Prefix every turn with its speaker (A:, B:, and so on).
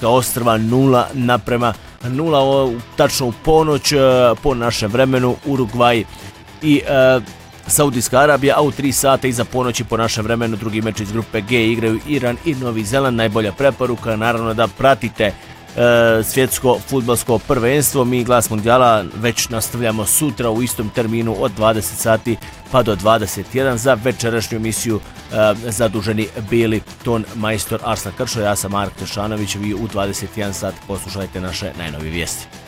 A: Kanarska ostrva 0:0, tačno u ponoć po našem vremenu Urugvaj i Saudijska Arabija, a u 3 sata iza ponoći po našem vremenu drugi meč iz grupe G igraju Iran i Novi Zeland. Najbolja preporuka naravno da pratite svjetsko fudbalsko prvenstvo. Mi Glas Mundijala već nastavljamo sutra u istom terminu od 20 sati pa do 21. Za večerašnju emisiju zaduženi bili ton majstor Arslan Kršo, ja sam Mark Tešanović. Vi u 21 sat poslušajte naše najnovije vijesti.